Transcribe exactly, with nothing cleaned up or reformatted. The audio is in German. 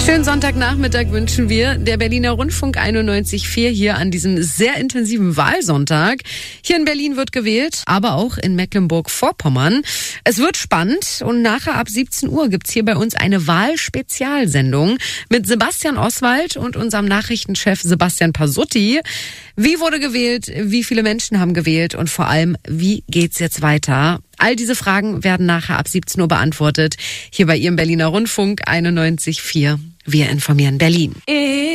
Schönen Sonntagnachmittag wünschen wir. Der Berliner Rundfunk einundneunzig Komma vier hier an diesem sehr intensiven Wahlsonntag. Hier in Berlin wird gewählt, aber auch in Mecklenburg-Vorpommern. Es wird spannend und nachher ab siebzehn Uhr gibt's hier bei uns eine Wahlspezialsendung mit Sebastian Oswald und unserem Nachrichtenchef Sebastian Pasutti. Wie wurde gewählt? Wie viele Menschen haben gewählt? Und vor allem, wie geht's jetzt weiter? All diese Fragen werden nachher ab siebzehn Uhr beantwortet. Hier bei Ihrem Berliner Rundfunk einundneunzig Komma vier. Wir informieren Berlin.